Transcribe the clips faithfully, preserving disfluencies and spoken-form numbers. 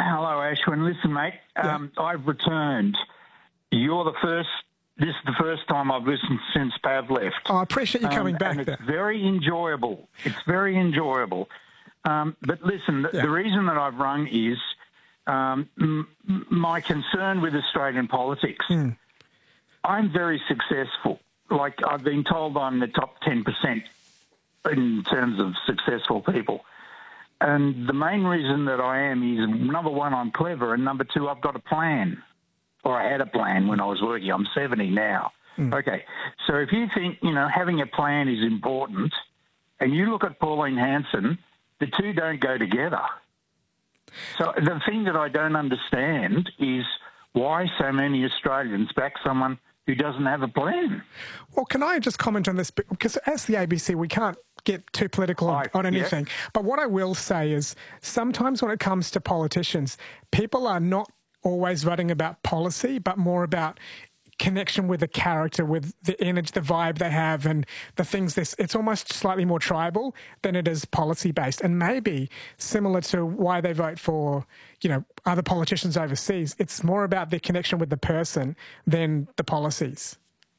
Hello, Ashwin. Listen, mate, Yeah. um, I've returned. You're the first, this is the first time I've listened since Pav left. Oh, I appreciate you coming um, back and there. it's very enjoyable. It's very enjoyable. Um, but listen, the, Yeah. the reason that I've rung is um, m- my concern with Australian politics. Mm. I'm very successful. Like, I've been told I'm the top ten percent in terms of successful people. And the main reason that I am is, number one, I'm clever, and number two, I've got a plan. Or I had a plan when I was working. I'm seventy now. Mm. Okay, so if you think, you know, having a plan is important, and you look at Pauline Hanson, the two don't go together. So the thing that I don't understand is why so many Australians back someone who doesn't have a plan. Well, can I just comment on this? Because as the A B C, we can't get too political on, I- on anything. yeah. But what I will say is sometimes when it comes to politicians, people are not always writing about policy, but more about connection with the character, with the energy, the vibe they have, and the things. This it's almost slightly more tribal than it is policy based, and maybe similar to why they vote for, you know, other politicians overseas. It's more about the connection with the person than the policies.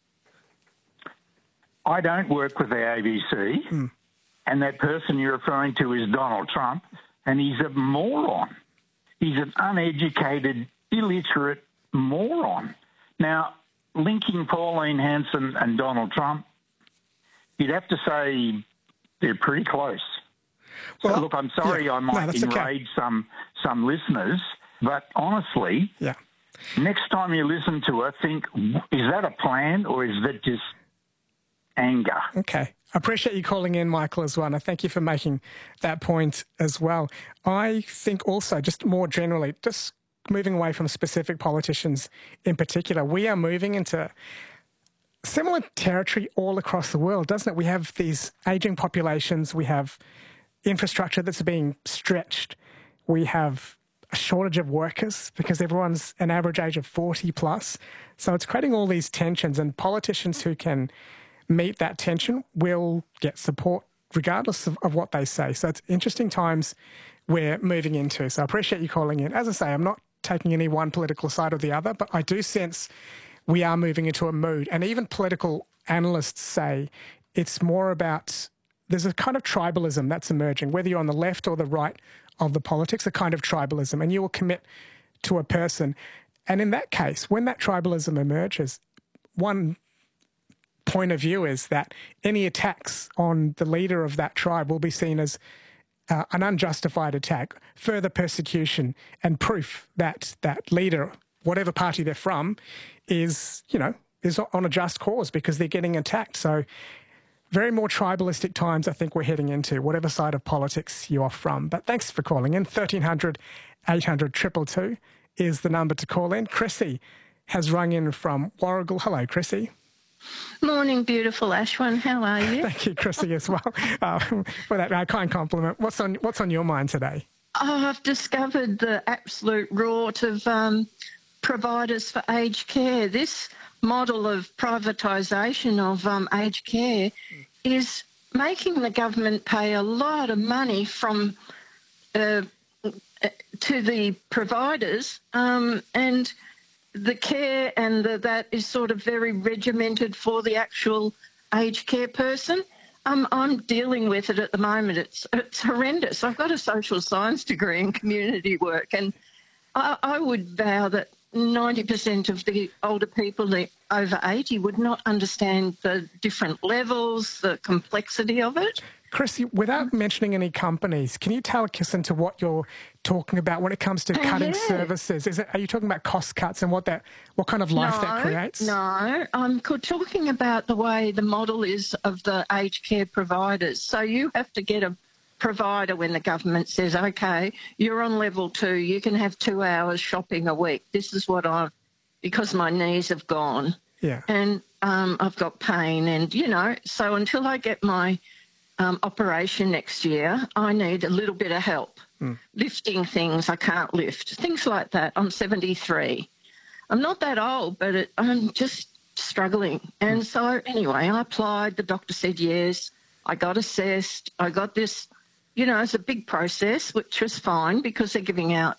I don't work with the A B C, Mm. and that person you're referring to is Donald Trump, and he's a moron. He's an uneducated, illiterate moron. Now, linking Pauline Hanson and Donald Trump, you'd have to say they're pretty close. So, Well, look, I'm sorry yeah. I No, might that's okay. enrage some some listeners, but honestly, Yeah. next time you listen to her, think, is that a plan or is that just anger? Okay. I appreciate you calling in, Michael, as well. And I thank you for making that point as well. I think also, just more generally, just moving away from specific politicians in particular, we are moving into similar territory all across the world, doesn't it? We have these ageing populations. We have infrastructure that's being stretched. We have a shortage of workers because everyone's an average age of forty plus. So it's creating all these tensions, and politicians who can meet that tension will get support regardless of, of what they say. So it's interesting times we're moving into. So I appreciate you calling in. As I say, I'm not taking any one political side or the other, but I do sense we are moving into a mood. And even political analysts say it's more about, there's a kind of tribalism that's emerging, whether you're on the left or the right of the politics, a kind of tribalism, and you will commit to a person. And in that case, when that tribalism emerges, one point of view is that any attacks on the leader of that tribe will be seen as uh, an unjustified attack, further persecution, and proof that that leader, whatever party they're from, is, you know, is on a just cause because they're getting attacked. So very more tribalistic times I think we're heading into, whatever side of politics you are from. But thanks for calling in. thirteen hundred, eight hundred, two two two is the number to call in. Chrissy has rung in from Warrigal. Hello, Chrissy. Morning, beautiful Ashwin. How are you? Thank you, Chrissy, as well, uh, for that uh, kind compliment. What's on What's on your mind today? Oh, I've discovered the absolute rort of um, providers for aged care. This model of privatisation of um, aged care is making the government pay a lot of money from uh, to the providers, um, and the care and the, that is sort of very regimented for the actual aged care person. Um, I'm dealing with it at the moment. It's it's horrendous. I've got a social science degree in community work, and I, I would vow that ninety percent of the older people, the over eighty, would not understand the different levels, the complexity of it. Chrissy, without mentioning any companies, can you take us into what you're talking about when it comes to cutting yeah. services? Is it, are you talking about cost cuts and what that, what kind of life no, that creates? No, I'm talking about the way the model is of the aged care providers. So you have to get a provider when the government says, okay, you're on level two, you can have two hours shopping a week. This is what I've, because my knees have gone. Yeah. And um, I've got pain and, you know, so until I get my um, operation next year, I need a little bit of help. Mm. Lifting things I can't lift, things like that. I'm seventy-three. I'm not that old, but it, I'm just struggling. And mm. so anyway, I applied. The doctor said yes. I got assessed. I got this, you know, it's a big process, which was fine because they're giving out